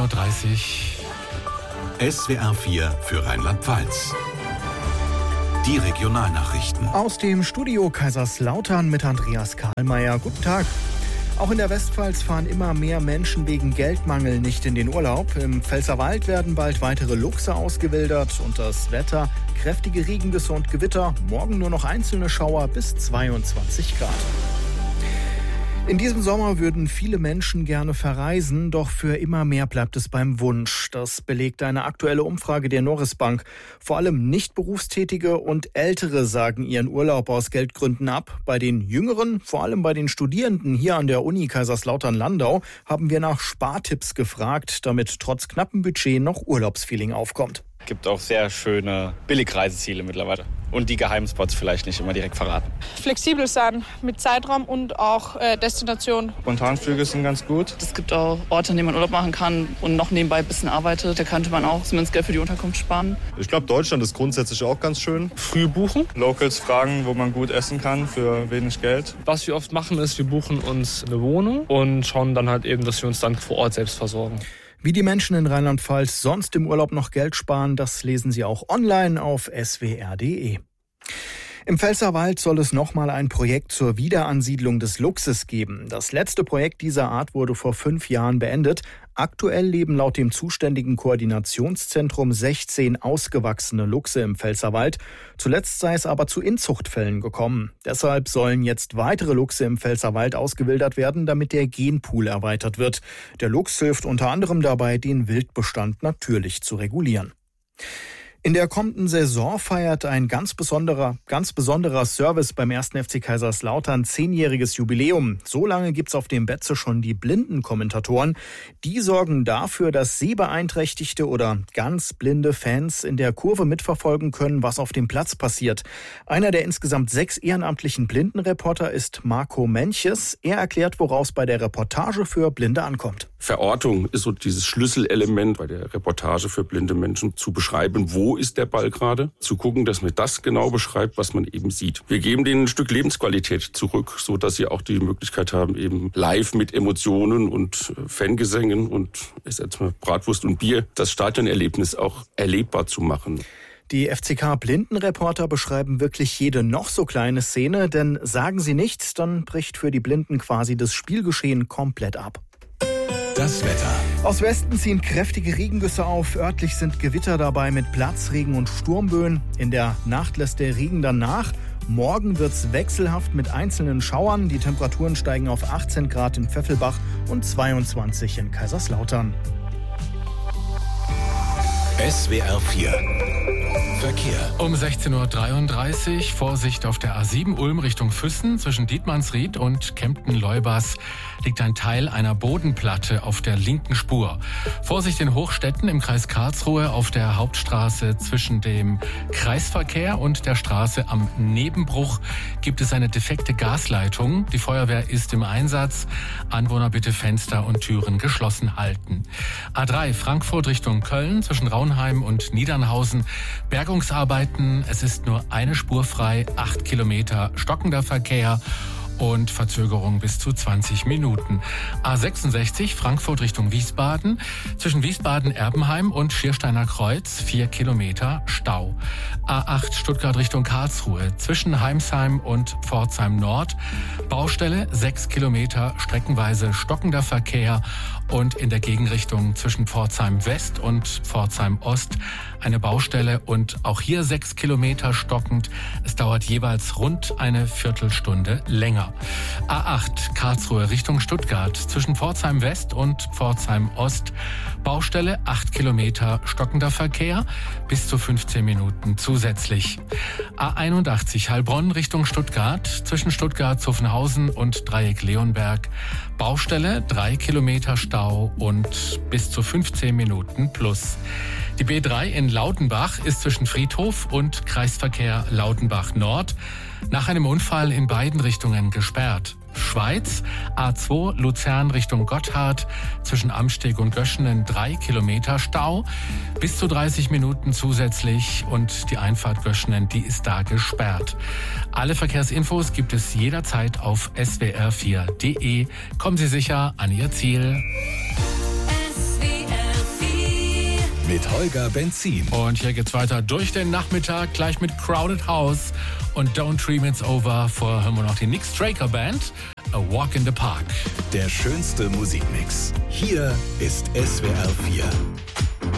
SWR 4 für Rheinland-Pfalz. Die Regionalnachrichten. Aus dem Studio Kaiserslautern mit Andreas Karlmeier. Guten Tag. Auch in der Westpfalz fahren immer mehr Menschen wegen Geldmangel nicht in den Urlaub. Im Pfälzerwald werden bald weitere Luchse ausgewildert und das Wetter: kräftige Regengüsse und Gewitter, morgen nur noch einzelne Schauer bis 22 Grad. In diesem Sommer würden viele Menschen gerne verreisen, doch für immer mehr bleibt es beim Wunsch. Das belegt eine aktuelle Umfrage der Noris Bank. Vor allem Nicht-Berufstätige und Ältere sagen ihren Urlaub aus Geldgründen ab. Bei den Jüngeren, vor allem bei den Studierenden hier an der Uni Kaiserslautern-Landau, haben wir nach Spartipps gefragt, damit trotz knappem Budget noch Urlaubsfeeling aufkommt. Es gibt auch sehr schöne Billigreiseziele mittlerweile. Und die Geheimspots vielleicht nicht immer direkt verraten. Flexibel sein mit Zeitraum und auch Destination. Spontanflüge sind ganz gut. Es gibt auch Orte, an denen man Urlaub machen kann und noch nebenbei ein bisschen arbeitet. Da könnte man auch zumindest Geld für die Unterkunft sparen. Ich glaube, Deutschland ist grundsätzlich auch ganz schön. Früh buchen. Locals fragen, wo man gut essen kann für wenig Geld. Was wir oft machen ist, wir buchen uns eine Wohnung und schauen dann halt eben, dass wir uns dann vor Ort selbst versorgen. Wie die Menschen in Rheinland-Pfalz sonst im Urlaub noch Geld sparen, das lesen Sie auch online auf swr.de. Im Pfälzerwald soll es nochmal ein Projekt zur Wiederansiedlung des Luchses geben. Das letzte Projekt dieser Art wurde vor 5 Jahren beendet. Aktuell leben laut dem zuständigen Koordinationszentrum 16 ausgewachsene Luchse im Pfälzerwald. Zuletzt sei es aber zu Inzuchtfällen gekommen. Deshalb sollen jetzt weitere Luchse im Pfälzerwald ausgewildert werden, damit der Genpool erweitert wird. Der Luchs hilft unter anderem dabei, den Wildbestand natürlich zu regulieren. In der kommenden Saison feiert ein ganz besonderer Service beim 1. FC Kaiserslautern 10-jähriges Jubiläum. So lange gibt's auf dem Betze schon die Blindenkommentatoren. Die sorgen dafür, dass sehbeeinträchtigte oder ganz blinde Fans in der Kurve mitverfolgen können, was auf dem Platz passiert. Einer der insgesamt 6 ehrenamtlichen Blindenreporter ist Marco Menches. Er erklärt, woraus bei der Reportage für Blinde ankommt. Verortung ist so dieses Schlüsselelement bei der Reportage für blinde Menschen, zu beschreiben, wo ist der Ball gerade, zu gucken, dass man das genau beschreibt, was man eben sieht. Wir geben denen ein Stück Lebensqualität zurück, so dass sie auch die Möglichkeit haben, eben live mit Emotionen und Fangesängen und Bratwurst und Bier das Stadionerlebnis auch erlebbar zu machen. Die FCK-Blindenreporter beschreiben wirklich jede noch so kleine Szene, denn sagen sie nichts, dann bricht für die Blinden quasi das Spielgeschehen komplett ab. Das Wetter. Aus Westen ziehen kräftige Regengüsse auf. Örtlich sind Gewitter dabei mit Platzregen und Sturmböen. In der Nacht lässt der Regen dann nach. Morgen wird's wechselhaft mit einzelnen Schauern. Die Temperaturen steigen auf 18 Grad in Pfeffelbach und 22 in Kaiserslautern. SWR 4 Verkehr. Um 16.33 Uhr Vorsicht auf der A7 Ulm Richtung Füssen. Zwischen Dietmannsried und Kempten-Leubers liegt ein Teil einer Bodenplatte auf der linken Spur. Vorsicht in Hochstetten im Kreis Karlsruhe auf der Hauptstraße zwischen dem Kreisverkehr und der Straße am Nebenbruch gibt es eine defekte Gasleitung. Die Feuerwehr ist im Einsatz. Anwohner bitte Fenster und Türen geschlossen halten. A3 Frankfurt Richtung Köln zwischen Raunheim und Niedernhausen. Bergungsarbeiten, es ist nur eine Spur frei, 8 Kilometer stockender Verkehr und Verzögerung bis zu 20 Minuten. A66 Frankfurt Richtung Wiesbaden, zwischen Wiesbaden-Erbenheim und Schiersteiner Kreuz 4 Kilometer Stau. A8 Stuttgart Richtung Karlsruhe, zwischen Heimsheim und Pforzheim Nord, Baustelle 6 Kilometer streckenweise stockender Verkehr und in der Gegenrichtung zwischen Pforzheim West und Pforzheim Ost eine Baustelle und auch hier 6 Kilometer stockend. Es dauert jeweils rund eine Viertelstunde länger. A8 Karlsruhe Richtung Stuttgart zwischen Pforzheim West und Pforzheim Ost. Baustelle 8 Kilometer stockender Verkehr bis zu 15 Minuten zusätzlich. A81 Heilbronn Richtung Stuttgart zwischen Stuttgart-Zuffenhausen und Dreieck Leonberg. Baustelle 3 Kilometer Stau und bis zu 15 Minuten plus. Die B3 in Lautenbach ist zwischen Friedhof und Kreisverkehr Lautenbach Nord nach einem Unfall in beiden Richtungen gesperrt. Schweiz, A2 Luzern Richtung Gotthard, zwischen Amsteg und Göschenen 3 Kilometer Stau, bis zu 30 Minuten zusätzlich und die Einfahrt Göschenen, die ist da gesperrt. Alle Verkehrsinfos gibt es jederzeit auf swr4.de. Kommen Sie sicher an Ihr Ziel. SWR mit Holger Benzin. Und hier geht's weiter durch den Nachmittag, gleich mit Crowded House und Don't Dream It's Over. Vorher hören wir noch die Nick Straker Band, A Walk in the Park. Der schönste Musikmix. Hier ist SWR 4.